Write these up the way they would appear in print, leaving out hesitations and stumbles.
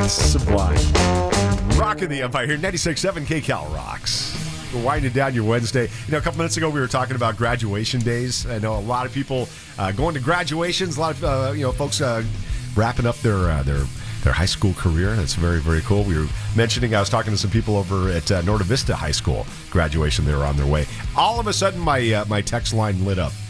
Sublime. Rocking the Empire here, 96.7 KCal rocks. We're winding down your Wednesday. A couple minutes ago we were talking about graduation days. I know a lot of people going to graduations. A lot of folks wrapping up their high school career. That's very, very cool. We were mentioning, I was talking to some people over at Norta Vista High School graduation. They were on their way. All of a sudden, my text line lit up.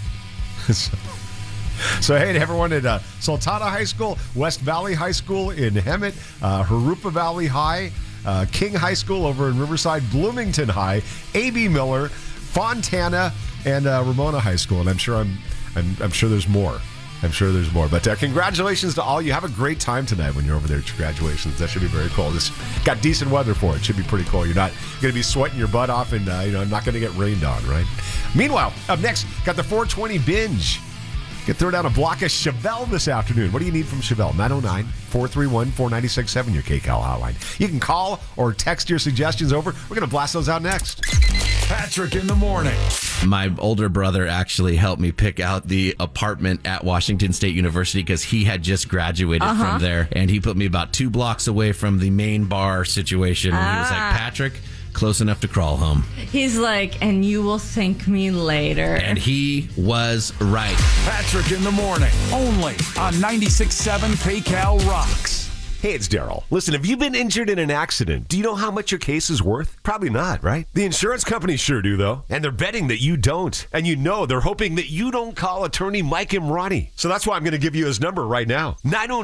So, hey, to everyone at Sultana High School, West Valley High School in Hemet, Harupa Valley High, King High School over in Riverside, Bloomington High, A.B. Miller, Fontana, and Ramona High School. And I'm sure there's more. I'm sure there's more. But congratulations to all. You have a great time tonight when you're over there at your graduations. That should be very cool. This got decent weather for it. Should be pretty cool. You're not going to be sweating your butt off and not going to get rained on, right? Meanwhile, up next, got the 420 binge. Get throw down a block of Chevelle this afternoon. What do you need from Chevelle? 909-431-4967, your KCal hotline. You can call or text your suggestions over. We're going to blast those out next. Patrick in the morning. My older brother actually helped me pick out the apartment at Washington State University because he had just graduated from there. And he put me about 2 blocks away from the main bar situation. And he was like, Patrick, close enough to crawl home. He's like, and you will thank me later. And he was right. Patrick in the morning, only on 96.7 KCal rocks. Hey, it's Daryl. Listen, have you been injured in an accident? Do you know how much your case is worth? Probably not, right? The insurance companies sure do, though. And they're betting that you don't. And they're hoping that you don't call attorney Mike Imrani. So that's why I'm going to give you his number right now.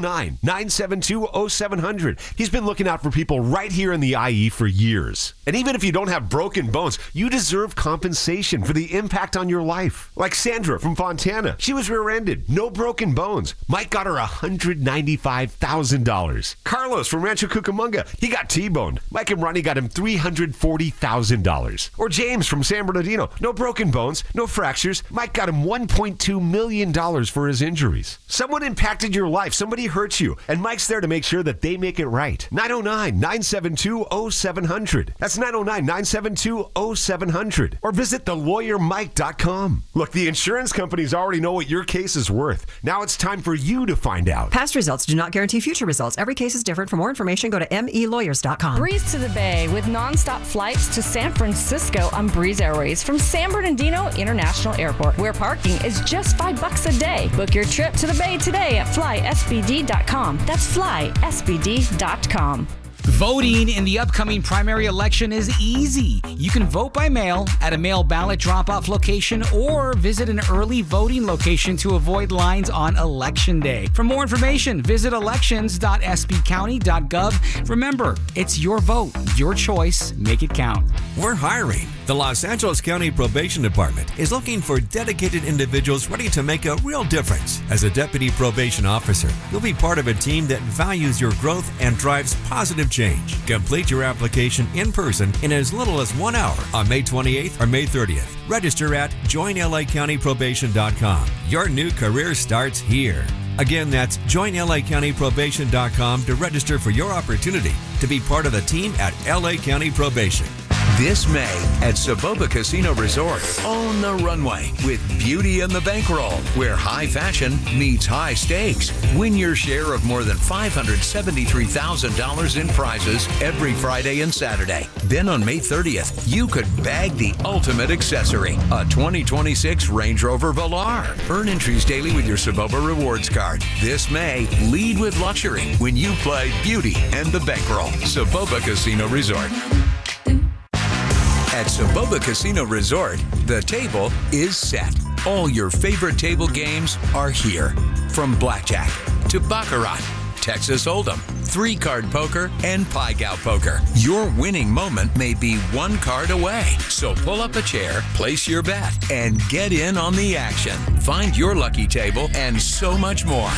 909-972-0700. He's been looking out for people right here in the IE for years. And even if you don't have broken bones, you deserve compensation for the impact on your life. Like Sandra from Fontana. She was rear-ended. No broken bones. Mike got her $195,000. Carlos from Rancho Cucamonga, he got T-boned. Mike and Ronnie got him $340,000. Or James from San Bernardino, no broken bones, no fractures. Mike got him $1.2 million for his injuries. Someone impacted your life, somebody hurt you, and Mike's there to make sure that they make it right. 909-972-0700. That's 909-972-0700. Or visit thelawyermike.com. Look, the insurance companies already know what your case is worth. Now it's time for you to find out. Past results do not guarantee future results. Every case is different. For more information, go to melawyers.com. Breeze to the Bay with nonstop flights to San Francisco on Breeze Airways from San Bernardino International Airport, where parking is just $5 a day. Book your trip to the Bay today at flysbd.com. That's flysbd.com. Voting in the upcoming primary election is easy. You can vote by mail at a mail ballot drop-off location or visit an early voting location to avoid lines on Election Day. For more information, visit elections.sbcounty.gov. Remember, it's your vote, your choice. Make it count. We're hiring. The Los Angeles County Probation Department is looking for dedicated individuals ready to make a real difference. As a deputy probation officer, you'll be part of a team that values your growth and drives positive change. Complete your application in person in as little as 1 hour on May 28th or May 30th. Register at joinlacountyprobation.com. Your new career starts here. Again, that's joinlacountyprobation.com to register for your opportunity to be part of the team at LA County Probation. This May at Soboba Casino Resort, own the runway with Beauty and the Bankroll, where high fashion meets high stakes. Win your share of more than $573,000 in prizes every Friday and Saturday. Then on May 30th, you could bag the ultimate accessory, a 2026 Range Rover Velar. Earn entries daily with your Soboba Rewards card. This May, lead with luxury when you play Beauty and the Bankroll. Soboba Casino Resort. At Soboba Casino Resort, the table is set. All your favorite table games are here. From blackjack to baccarat, Texas Hold'em, 3-card poker, and Pai Gow poker. Your winning moment may be 1 card away. So pull up a chair, place your bet, and get in on the action. Find your lucky table and so much more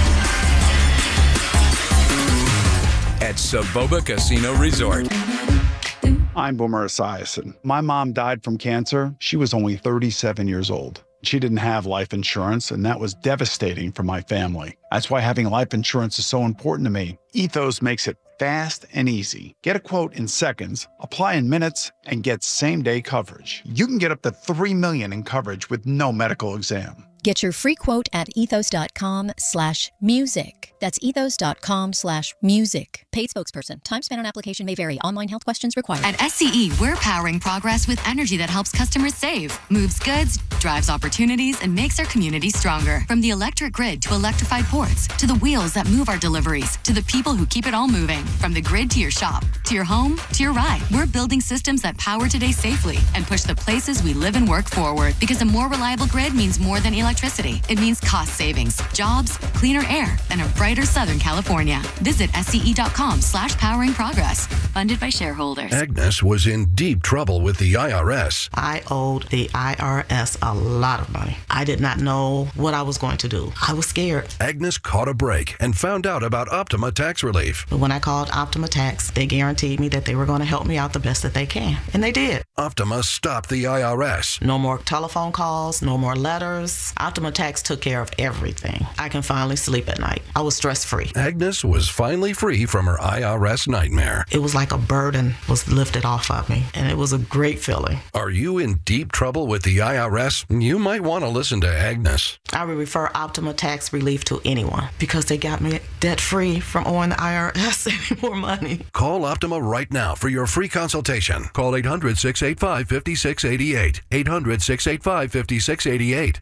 at Soboba Casino Resort. I'm Boomer Esiason. My mom died from cancer. She was only 37 years old. She didn't have life insurance, and that was devastating for my family. That's why having life insurance is so important to me. Ethos makes it fast and easy. Get a quote in seconds, apply in minutes, and get same-day coverage. You can get up to $3 million in coverage with no medical exam. Get your free quote at ethos.com/music. That's ethos.com/music. Paid spokesperson. Time spent on application may vary. Online health questions required. At SCE, we're powering progress with energy that helps customers save, moves goods, drives opportunities, and makes our community stronger. From the electric grid to electrified ports, to the wheels that move our deliveries, to the people who keep it all moving. From the grid to your shop, to your home, to your ride. We're building systems that power today safely and push the places we live and work forward. Because a more reliable grid means more than electricity. It means cost savings, jobs, cleaner air, and a brighter Southern California. Visit SCE.com/powering progress. Funded by shareholders. Agnes was in deep trouble with the IRS. I owed the IRS a lot of money. I did not know what I was going to do. I was scared. Agnes caught a break and found out about Optima Tax Relief. But when I called Optima Tax, they guaranteed me that they were going to help me out the best that they can. And they did. Optima stopped the IRS. No more telephone calls, no more letters. Optima Tax took care of everything. I can finally sleep at night. I was stress-free. Agnes was finally free from her IRS nightmare. It was like a burden was lifted off of me, and it was a great feeling. Are you in deep trouble with the IRS? You might want to listen to Agnes. I would refer Optima Tax Relief to anyone because they got me debt-free from owing the IRS any more money. Call Optima right now for your free consultation. Call 800-685-5688. 800-685-5688.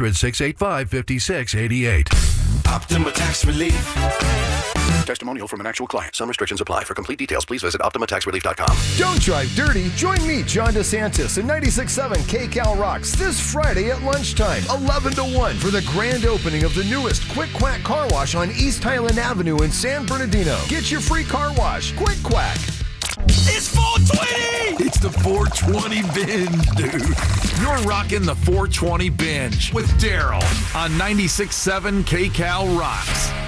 800-685-5688. Optima Tax Relief. Testimonial from an actual client. Some restrictions apply. For complete details, please visit OptimaTaxRelief.com. Don't drive dirty. Join me, John DeSantis, in 96.7 KCal Rocks this Friday at lunchtime, 11 to 1, for the grand opening of the newest Quick Quack Car Wash on East Highland Avenue in San Bernardino. Get your free car wash. Quick Quack. It's 420! It's the 420 binge, dude. You're rocking the 420 binge with Daryl on 96.7 KCal Rocks.